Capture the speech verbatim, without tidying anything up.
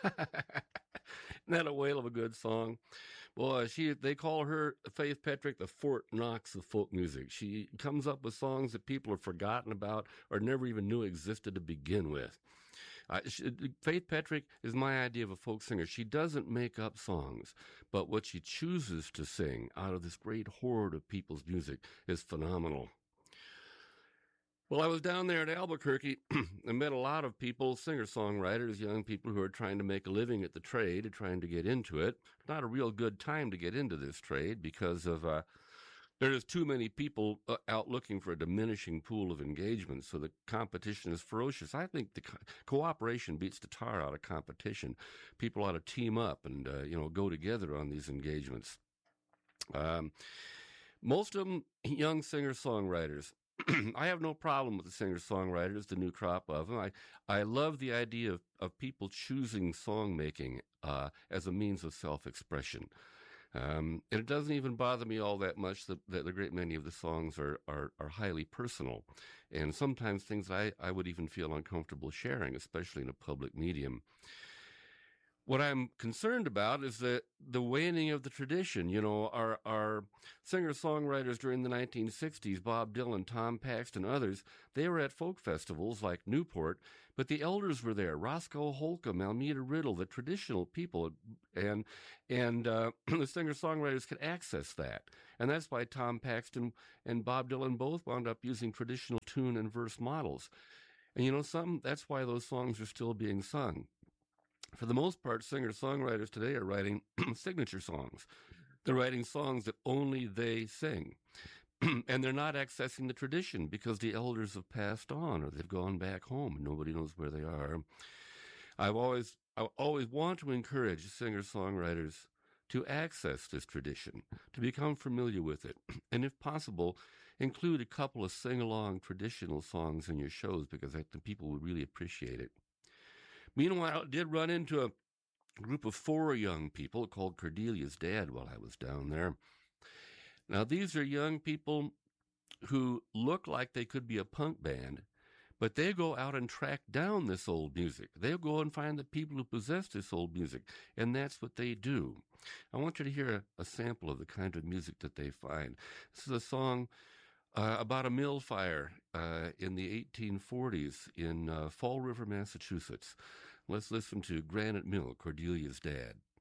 Isn't that a whale of a good song? Boy, she they call her, Faith Petrick, the Fort Knox of folk music. She comes up with songs that people have forgotten about or never even knew existed to begin with. Uh, she, Faith Petrick is my idea of a folk singer. She doesn't make up songs, but what she chooses to sing out of this great horde of people's music is phenomenal. Well, I was down there at Albuquerque and met a lot of people, singer-songwriters, young people who are trying to make a living at the trade, trying to get into it. Not a real good time to get into this trade because of uh, there's too many people uh, out looking for a diminishing pool of engagement, so the competition is ferocious. I think the co- cooperation beats the tar out of competition. People ought to team up and uh, you know go together on these engagements. Um, most of them young singer-songwriters. I have no problem with the singer-songwriters, the new crop of them. I, I love the idea of, of people choosing song-making uh, as a means of self-expression. Um, and it doesn't even bother me all that much that, that a great many of the songs are, are, are highly personal. And sometimes things I, I would even feel uncomfortable sharing, especially in a public medium. What I'm concerned about is that the waning of the tradition. You know, our our singer-songwriters during the nineteen sixties, Bob Dylan, Tom Paxton, others, they were at folk festivals like Newport, but the elders were there, Roscoe Holcomb, Almeda Riddle, the traditional people, and and uh, the singer-songwriters could access that. And that's why Tom Paxton and Bob Dylan both wound up using traditional tune and verse models. And you know something? That's why those songs are still being sung. For the most part, singer-songwriters today are writing signature songs. They're writing songs that only they sing. And they're not accessing the tradition because the elders have passed on or they've gone back home and nobody knows where they are. I've always, I always want to encourage singer-songwriters to access this tradition, to become familiar with it, and if possible, include a couple of sing-along traditional songs in your shows because I think people would really appreciate it. Meanwhile, I did run into a group of four young people called Cordelia's Dad while I was down there. Now, these are young people who look like they could be a punk band, but they go out and track down this old music. They'll go and find the people who possess this old music, and that's what they do. I want you to hear a, a sample of the kind of music that they find. This is a song Uh, about a mill fire uh, in the eighteen forties in uh, Fall River, Massachusetts. Let's listen to Granite Mill, Cordelia's Dad.